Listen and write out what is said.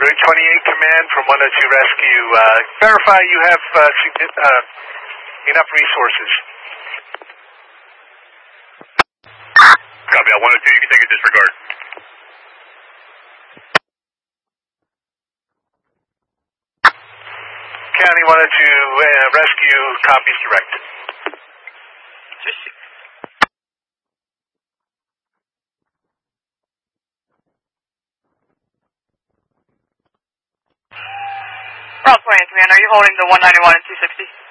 Route 28 Command from 102 Rescue. Verify you have enough resources. Copy out 102, you can take a disregard. County 102 Rescue, copies direct. Route 28 Command, are you holding the 191 and 260?